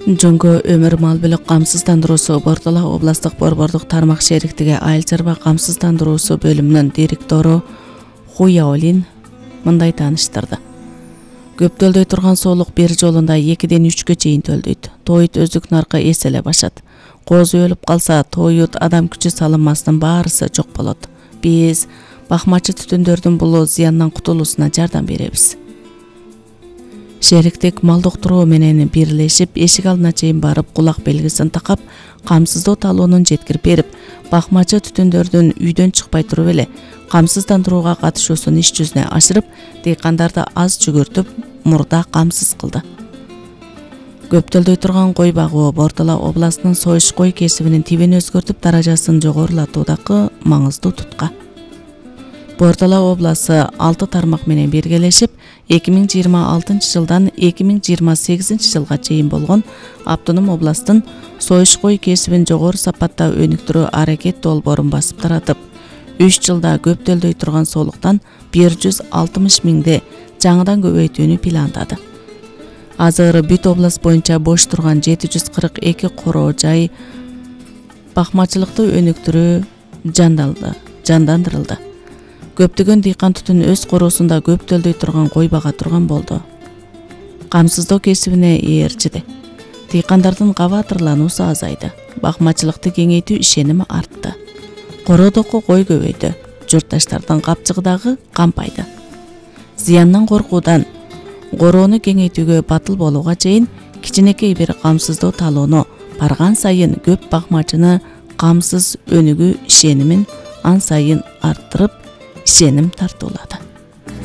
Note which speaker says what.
Speaker 1: Жоңго өмір мал бүлік камсыздандыруусу Бордала областық борбордук тармак шериктиги айыл чарба камсыздандыруусу бөлүмүнүн директору Хуяолин мындай тааныштырды. Көптөлдөй турган соолук бир жолунда 2-ден 3-кө чейин төлдөйт. Тоют өздүк наркы эселе башат. Козу өлүп калса, тоют адам күчү салынмасынын баарысы жок болот. Биз бакмачы түтүндөрдүн бул зыяндан кутулуусуна жардам беребиз. Шериктик мал доктуру менен бирлешип, эшик алдына чейин барып, кулак белгисин такап, камсыздоо талоонун жеткирип берип, бакмачы түтүндөрдүн үйдөн чыкпай туруп эле камсыздандырууга катышуусун иш жүзүнө ашырып, дыйкандарды аз жүгүртүп, мурда камсыз кылды. Көптөлдөй турган кой багуу Бордала областынын сойуш кой кесибинин тибин өзгөртүп, даражасын жогорулатуудагы маңыздуу тутка. Бордала обласы 6 тармак менен биргелешип, 2026 жылдан 2028 жылга чейин болгон автоном областтын сойуш кой кесибин жогору сапатта өнүктүрүү аракет долбоорун басып таратып, 3 жылда көптөлдөй турган соолуктан 160 миңде жаңыдан көбөйтүүнү пландады. Азыр бүт область боюнча бош турган 742 короо жай бакмачылыкты өнүктүрүү жандандырылды. Көптөгөн дыйкан түтүн өз короосунда көптөлдөй турган кой бага турган болду. Камсыздоо кесибине ээрчиди. Дыйкандардын кабатырлануусу азайды. Бакмачылыкты кеңейтүү ишеними артты. Короодогу кой көбөйдү. Журтташтардын капчыгы дагы кампайды. Зыяндан коркуудан короону кеңейтүүгө батыл болууга чейин кичинекей бир камсыздоо талоону барган сайын көп бакмачыны камсыз өнүгүү ишенимин ан сайын арттырып, ишеним тартуулады.